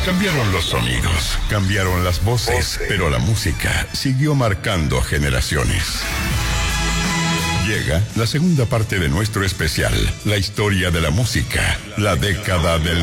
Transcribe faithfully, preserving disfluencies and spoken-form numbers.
Cambiaron los sonidos, cambiaron las voces, pero la música siguió marcando generaciones. Llega la segunda parte de nuestro especial, la historia de la música, la década del